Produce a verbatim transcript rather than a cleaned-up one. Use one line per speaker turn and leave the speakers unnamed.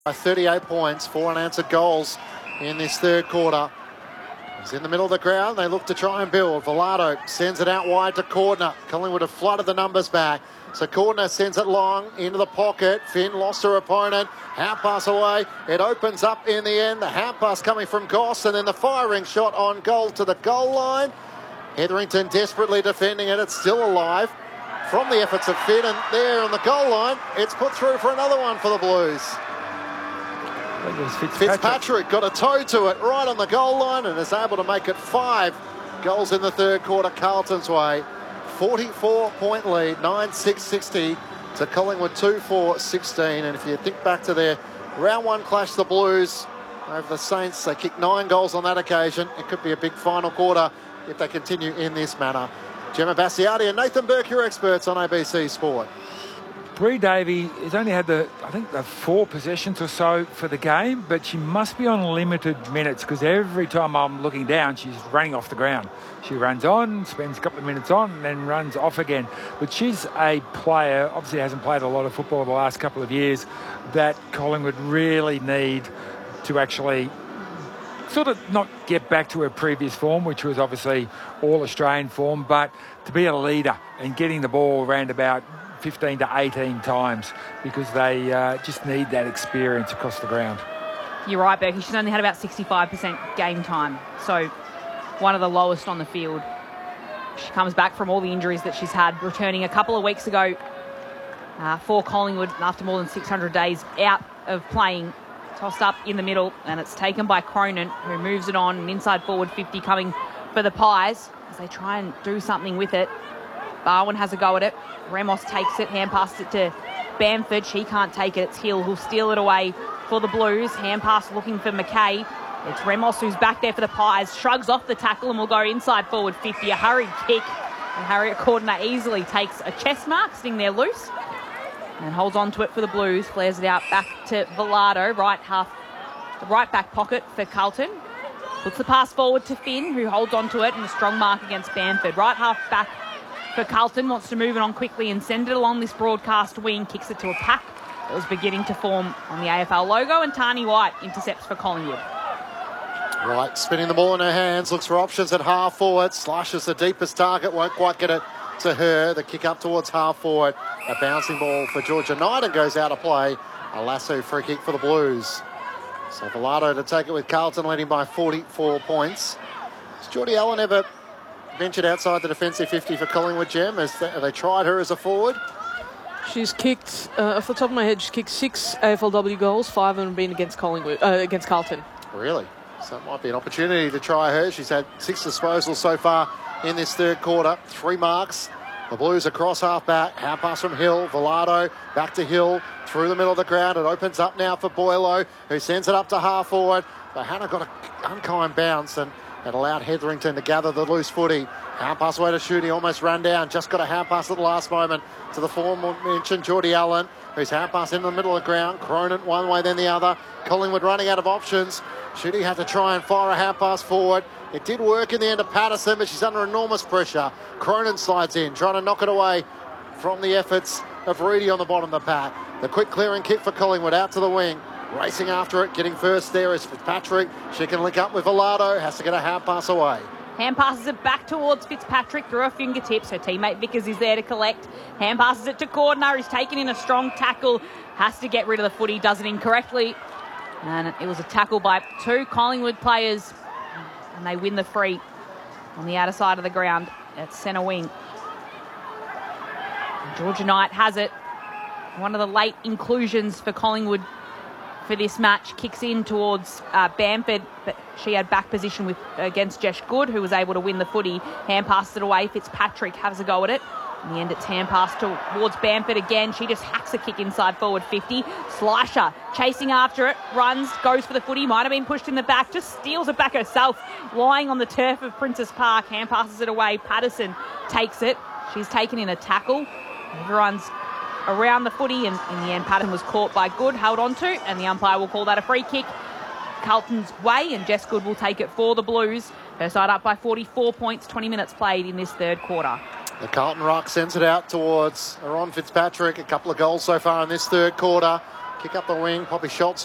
By thirty-eight points, four unanswered goals in this third quarter. He's in the middle of the ground. They look to try and build. Velado sends it out wide to Cordner. Collingwood have flooded the numbers back. So Cordner sends it long into the pocket. Finn lost her opponent. Hand pass away. It opens up in the end. The hand pass coming from Goss, and then the firing shot on goal to the goal line. Hetherington desperately defending it. It's still alive from the efforts of Finn, and there on the goal line, it's put through for another one for the Blues.
Fitzpatrick.
Fitzpatrick got a toe to it right on the goal line and is able to make it five goals in the third quarter Carlton's way. forty-four point lead, nine six sixty to Collingwood two four sixteen. And if you think back to their round one clash, the Blues over the Saints, they kicked nine goals on that occasion. It could be a big final quarter if they continue in this manner. Gemma Bassiati and Nathan Burke, your experts on A B C Sport.
Bree Davey has only had the, I think, the four possessions or so for the game, but she must be on limited minutes because every time I'm looking down, she's running off the ground. She runs on, spends a couple of minutes on, and then runs off again. But she's a player, obviously hasn't played a lot of football the last couple of years, that Collingwood really need to actually sort of not get back to her previous form, which was obviously all Australian form, but to be a leader and getting the ball around about fifteen to eighteen times because they uh, just need that experience across the ground.
You're right, Becky. She's only had about sixty-five percent game time, so one of the lowest on the field. She comes back from all the injuries that she's had, returning a couple of weeks ago uh, for Collingwood after more than six hundred days out of playing. Tossed up in the middle, and it's taken by Cronin, who moves it on, an inside forward fifty coming for the Pies as they try and do something with it. Barwin has a go at it. Ramos takes it, hand passes it to Bamford. She can't take it. It's Hill who'll steal it away for the Blues. Hand pass looking for McKay. It's Ramos who's back there for the Pies. Shrugs off the tackle and will go inside forward fifty. A hurried kick. And Harriet Cordner easily takes a chest mark, sitting there loose. And holds on to it for the Blues. Flares it out back to Velado. Right half, the right back pocket for Carlton. Puts the pass forward to Finn, who holds on to it, and a strong mark against Bamford. Right half back for Carlton, wants to move it on quickly and send it along this broadcast wing, kicks it to a pack that was beginning to form on the A F L logo, and Tani White intercepts for Collingwood.
Right, spinning the ball in her hands, looks for options at half forward, slashes the deepest target, won't quite get it to her. The kick up towards half forward, a bouncing ball for Georgia Knight and goes out of play. A lasso free kick for the Blues. So Velado to take it with Carlton leading by forty-four points. Has Geordie Allen ever ventured outside the defensive fifty for Collingwood, Gem? Has they, have they tried her as a forward?
She's kicked, uh, off the top of my head, she's kicked six A F L W goals, five of them have been against Collingwood, uh, against Carlton.
Really? So it might be an opportunity to try her. She's had six disposals so far in this third quarter, three marks. The Blues across half back, hand pass from Hill, Velado back to Hill, through the middle of the ground. It opens up now for Boylo, who sends it up to half forward. But Hannah got an unkind bounce and it allowed Hetherington to gather the loose footy. Hand pass away to Shooty, almost ran down. Just got a hand pass at the last moment to the former mentioned Geordie Allen, whose hand pass in the middle of the ground. Cronin one way, then the other. Collingwood running out of options. Shooty had to try and fire a hand pass forward. It did work in the end of Patterson, but she's under enormous pressure. Cronin slides in, trying to knock it away from the efforts of Reedy on the bottom of the pack. The quick clearing kick for Collingwood out to the wing. Racing after it, getting first there is Fitzpatrick. She can link up with Velado, has to get a hand pass away.
Hand passes it back towards Fitzpatrick through her fingertips. Her teammate Vickers is there to collect. Hand passes it to Cordner, who's taken in a strong tackle. Has to get rid of the footy, does it incorrectly. And it was a tackle by two Collingwood players. And they win the free on the outer side of the ground at centre wing. Georgia Knight has it. One of the late inclusions for Collingwood for this match. Kicks in towards uh, Bamford, but she had back position with against Jesh Good, who was able to win the footy. Hand passes it away. Fitzpatrick has a go at it. In the end, it's hand pass towards Bamford again. She just hacks a kick inside forward fifty. Slisher chasing after it, runs, goes for the footy. Might have been pushed in the back, just steals it back herself, lying on the turf of Princess Park. Hand passes it away. Patterson takes it. She's taken in a tackle. Everyone's around the footy, and in the end, Patterson was caught by Good, held on to, and the umpire will call that a free kick Carlton's way, and Jess Good will take it for the Blues. Her side up by forty-four points, twenty minutes played in this third quarter.
The Carlton ruck sends it out towards Aaron Fitzpatrick. A couple of goals so far in this third quarter. Kick up the wing, Poppy Schultz